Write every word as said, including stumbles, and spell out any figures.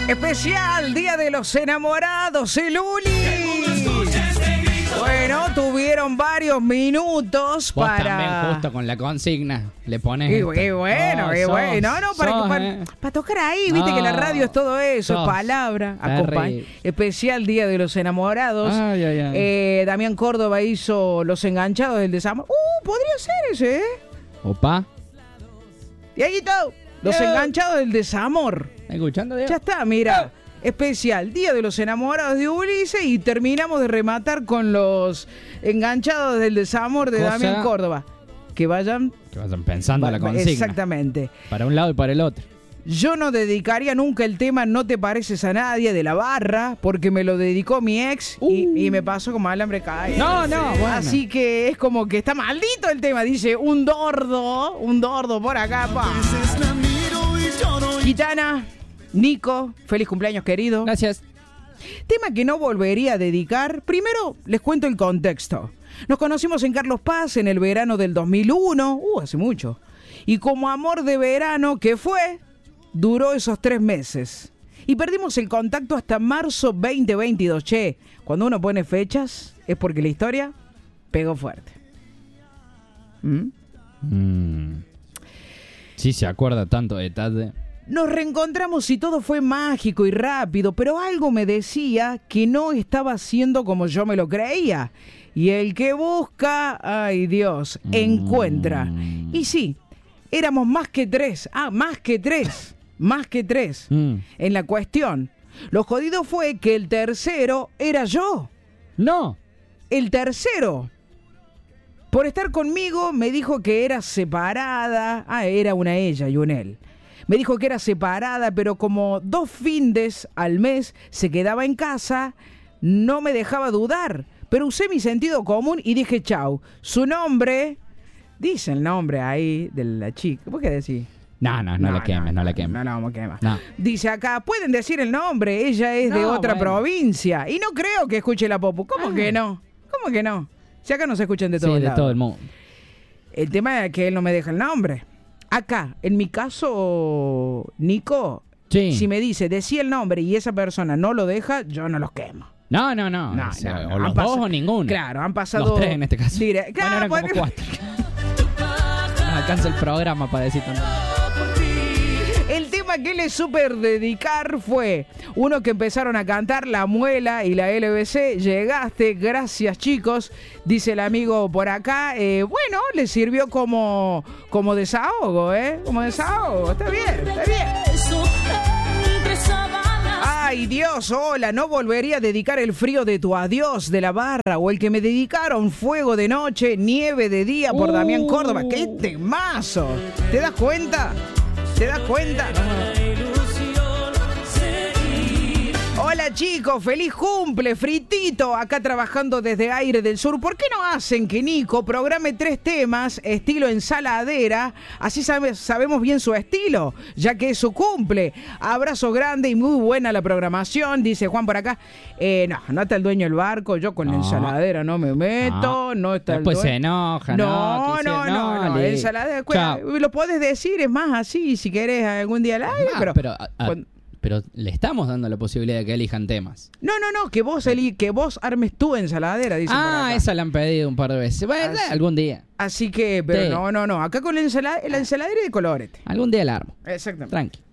Especial Día de los Enamorados, el Uli. Bueno, tuvieron varios minutos Vos para... también justo con la consigna le pones... Y, esto. y bueno, Oh, y sos, bueno. No, no, para, sos, que- para, eh. para tocar ahí, viste No, que la radio es todo eso, es sos palabra. Acompañ- terrible. Especial Día de los Enamorados. Ay, ay, ay. Eh, Damián Córdoba hizo Los Enganchados del Desamor. Uh, podría ser ese, ¿eh? Opa. Dieguito, Los Yo. Enganchados del Desamor. ¿Estás escuchando, Diego? Ya está, mira. Especial Día de los Enamorados de Ulises y terminamos de rematar con Los Enganchados del Desamor de Cosa- Damián Córdoba. Que vayan... Que vayan pensando la consigna. Exactamente. Para un lado y para el otro. Yo no dedicaría nunca el tema No te pareces a nadie de La Barra porque me lo dedicó mi ex y, Uh. y me pasó como alambre caído. No, no, bueno. Así que es como que está maldito el tema. Dice un dordo, un dordo por acá, pa. Gitana, Nico, feliz cumpleaños querido. Gracias. Tema que no volvería a dedicar. Primero les cuento el contexto. Nos conocimos en Carlos Paz en el verano del dos mil uno, uh, hace mucho. Y como amor de verano que fue, duró esos tres meses. Y perdimos el contacto hasta marzo veinte veintidós. Che, cuando uno pone fechas es porque la historia pegó fuerte. ¿Mm? Mm. Sí, se acuerda tanto de tarde. Nos reencontramos y todo fue mágico y rápido, pero algo me decía que no estaba haciendo como yo me lo creía. Y el que busca, ay Dios, encuentra. Y sí, éramos más que tres. Ah, más que tres. Más que tres. Mm. En la cuestión. Lo jodido fue que el tercero era yo. No. El tercero. Por estar conmigo me dijo que era separada. Ah, era una ella y un él. Me dijo que era separada, pero como dos findes al mes se quedaba en casa, no me dejaba dudar. Pero usé mi sentido común y dije chau. Su nombre, dice el nombre ahí de la chica. ¿Por qué decís? No, no, no, la quemes, no, la quemes. No, no, vamos a quemar. No. Dice acá, pueden decir el nombre, ella es de No, otra bueno. provincia. Y no creo que escuche la Popu. ¿Cómo Ah. que no? ¿Cómo que no? Si acá no se escuchan de Sí, todos de lados. todo el mundo. El tema es que él no me deja el nombre. Acá, en mi caso, Nico, Sí. si me dice, decí el nombre y esa persona no lo deja, yo no los quemo. No, no, no. No, o sea, no, no. o los Han dos pasa- o ninguno. Claro, han pasado... Los tres en este caso. Dire- Claro, bueno, eran como porque- cuatro. No alcanza el programa para decir tanto. El tema que le super dedicar fue uno que empezaron a cantar La Muela y la L B C. Llegaste, gracias chicos, dice el amigo por acá. Eh, bueno, le sirvió como, como desahogo, ¿eh? Como desahogo, está bien, está bien. Ay Dios, hola, no volvería a dedicar el frío de tu adiós de La Barra o el que me dedicaron Fuego de Noche, Nieve de Día por Uh. Damián Córdoba. ¡Qué temazo! ¿Te das cuenta? ¿Te das cuenta? Hola chicos, feliz cumple, Fritito, acá trabajando desde Aire del Sur. ¿Por qué no hacen que Nico programe tres temas estilo ensaladera? Así sabe- sabemos bien su estilo, ya que es su cumple. Abrazo grande y muy buena la programación, dice Juan por acá. Eh, no, no está el dueño del barco, yo con la No. ensaladera no me meto, no, está Después el se dueño. enoja, No, ¿no? no, Quise- no, no, le- ensaladera, Chao. lo podés decir, es más así, si querés algún día al aire, Ah, pero... pero, a- a- cuando- pero le estamos dando la posibilidad de que elijan temas. No, no, no, que vos eli- que vos armes tu ensaladera, dice por Ah, acá. esa la han pedido un par de veces. Bueno, Así- algún día. Así que, pero Sí. no, no, no, acá con la ensalada, la ensaladera de colorete. Algún día la armo. Exactamente. Tranqui.